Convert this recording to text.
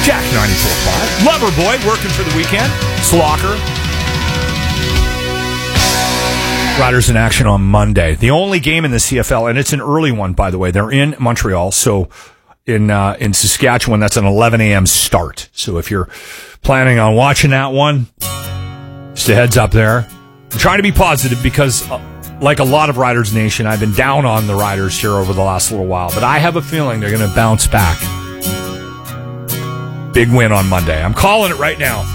Jack 94.5. Loverboy working for the weekend. Slocker. Riders in action on Monday. The only game in the CFL, and it's an early one, by the way. They're in Montreal, so in Saskatchewan, that's an 11 a.m. start. So if you're planning on watching that one, just a heads up there. I'm trying to be positive because, like a lot of Riders Nation, I've been down on the Riders here over the last little while, but I have a feeling they're going to bounce back. Big win on Monday. I'm calling it right now.